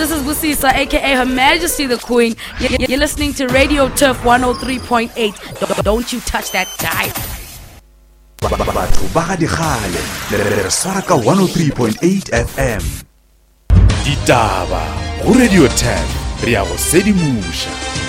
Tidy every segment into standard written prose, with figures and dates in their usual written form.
this is Busisa, aka Her Majesty the Queen. You're listening to Radio Turf 103.8. Don't you touch that dial. Batho ba ga digale re swara ka 103.8 FM. Ditaba go Radio Turf re ya go sedimusha.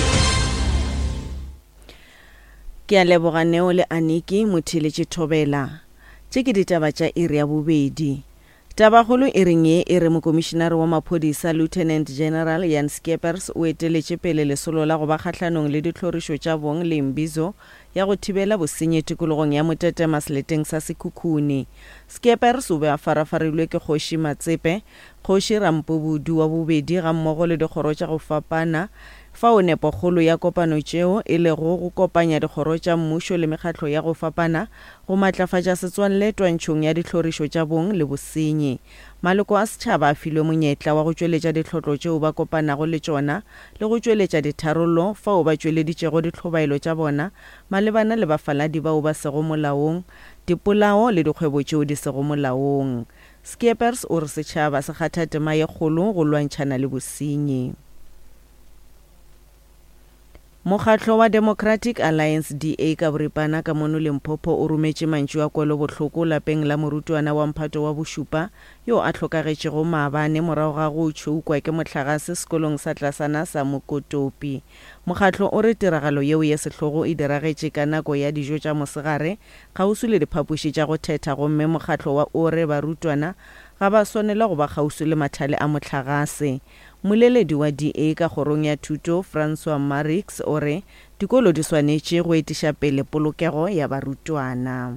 Ke a leboga Neo le Aniki Mothiletše Thobela. Tše ke ditaba tša iri ya bobedi. Tabagolo e reng e re mokomishenare wa maphodisa Lieutenant General Jan Skeepers o eteletše pele lesolo la go ba kgahlanong le ditlhorišo tša bong le mbizo ya go thibela bosenyi tikologong ya Motetema seleteng sa Sekhukhune. Skeepers o be a farafarilwe ke Kgoši Matsepe, Kgoši Rampobodu wa bobedi ga mmogo le dikgoro tša go fapana fao nepokgolo ya kopano tšeo e le go kopanya dikgoro tša mmušo le mekgatlo ya go fapana go matlafatša setswalle twantšhong ya ditlhorišo tša bong le bosenyi. Maloko a setšhaba a filwe monyetla wa go tšweletša ditlhotlo tšeo ba kopanago le tšona le go tšweletša ditharollo fao ba tšweleditšego ditlhobaelo tša bona malebana le bafaladi bao ba sego molaong, dipolao le dikgwebo tšeo di sego molaong. Skeepers o re setšhaba se kgatha tema ye kgolo go lwantšhana le bosenyi. Mokgatlo wa Democratic Alliance DA ka boripana ka mono Limpopo o rometše mantšu a kwelo bohloko lapeng la morutwana wa mphato wa bošupa yo a hlokagetšego maabane morago ga go tšhoukwa ke mohlagase sekolong sa tlasana sa Mokotopi. Mokgatlo o re tiragalo yeo ya sehlogo e diragetše ka nako ya dijo tša mosegare kgauswi le diphapoši tša go thetha gomme mokgatlo wa o re barutwana ga ba swanela go ba kgauswi le mathale a mohlagase. Moleledi wa DA ka kgorong ya thuto Francois Marix o re dikolo di swanetše go etiša pele polokego ya barutwana.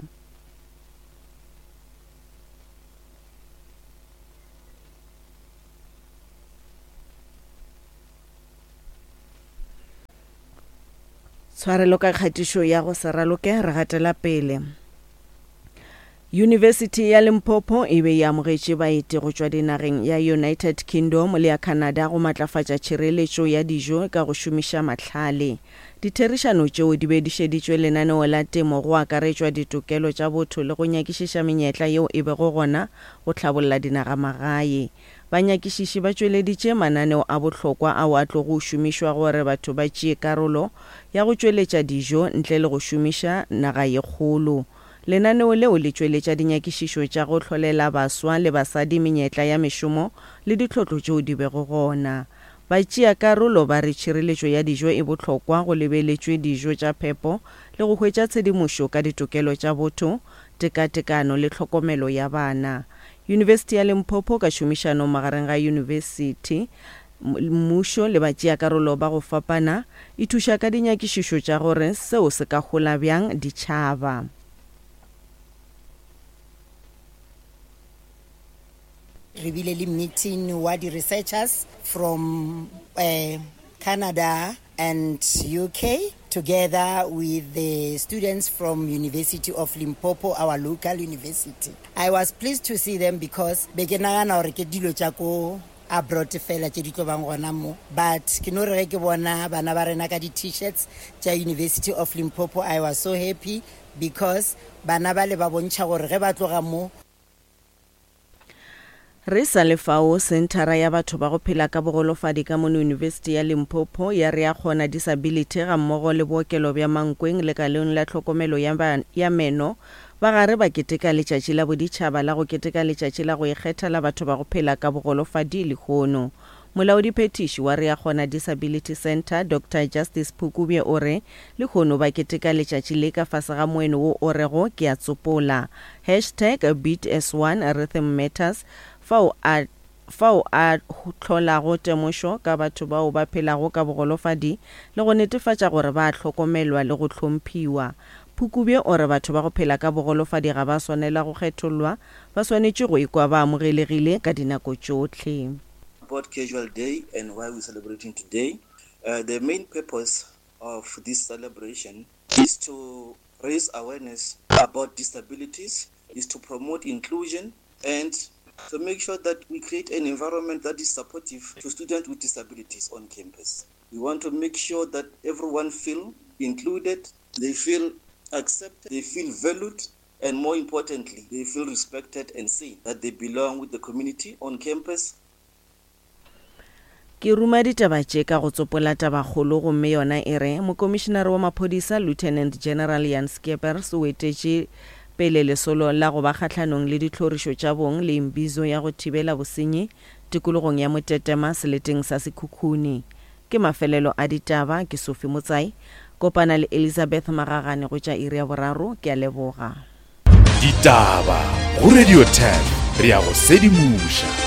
Tshwarelo ka kgatišo ya go se raloke re gatela pele. University ya Limpopo e be ya amogetše baeti go tšwa dinageng ya United Kingdom le ya Canada go matlafatša tšhireletšo ya dijo ka go šomiša mahlale. Ditherišano tšeo di be di šeditšwe lenaneo la temo go akaretšwa ditokelo tša botho le go nyakišiša menyetla yeo e bego gona go hlabolla dinagamagae. Banyakišiši ba tšweleditše mananeo a bohlokwa ao a tlo go šomišwa gore batho ba tšee karolo ya go tšweletša dijo ntle le go šomiša naga ye kgolo. Lenaneo leo le tšweletša dinyakišišo tša go hlolela baswa le basadi menyetla ya mešomo le ditlhotlo tšeo di bego gona. Batšea karolo ba re tšhireletšo ya dijo e bohlokwa go lebeletšwe dijo tša phepo le go hwetša tshedimošo ka ditokelo tša botho, tekatekano le tlhokomelo ya bana. University ya Limpopo ka šomišano magareng ga university, mmušo le batšea karolo ba go fapana e thuša ka dinyakišišo tša gore seo se ka gola bjang ditšhaba. Re bile le meeting wa di-researchers from Canada and UK together with the students from University of Limpopo, our local university. I was pleased to see them because beke nagana gore ke dilo tša ko abroad fela tše di tlo bang gona mo, but ke no re ke bona bana ba rena ka di-t-shirts tša University of Limpopo. I was so happy because bana ba le ba bontšha gore ge ba tloga mo. Re sa lefao sentara ya batho ba go phela ka bogolofadi ka mono University ya Limpopo ya re ya kgona disability ga mmogo le bookelo bja Mankweng le kaleng la tlhokomelo ya meno ba gare ba keteka letšatši la boditšhaba la go keteka letšatši la go ikgetha la batho ba go phela ka bogolofadi lekgono. Molaodi phetiši wa re ya kgona Disability Center Dr. Justice Phukubje o re lekgono ba keteka letšatši le ka fase ga moeno wo o rego ke a tsopola #BeatS1 Rhythm Matters fao a tlholago temošo ka batho bao ba phelago ka bogolofadi le go netefatša gore ba hlokomelwa le go hlomphiwa. Phukubje o re batho ba go phela ka bogolofadi ga ba swanela go kgethollwa, ba swanetše go ikwa ba amogelegile ka dinako tšohle. About Casual Day and why we're celebrating today. The main purpose of this celebration is to raise awareness about disabilities, is to promote inclusion, and to make sure that we create an environment that is supportive to students with disabilities on campus. We want to make sure that everyone feel included, they feel accepted, they feel valued, and more importantly, they feel respected and seen, that they belong with the community on campus. Ke ruma ditaba tše ka go tsopola tabakgolo gomme yona e re mokomišenare wa maphodisa Lieutenant General Jan Skeepers o etetše pele lesolo la go ba kgatlhanong le ditlhorišo tša bong le imbizo ya go thibela bosenyi tikologong ya Motetema seleteng sa Sekhukhune. Ke mafelelo a ditaba, ke Sophie Motsai, kopana le Elizabeth Magagane go tša iri ya boraro. Ke a leboga. Ditaba go Radio 10 re ya go sedimuša.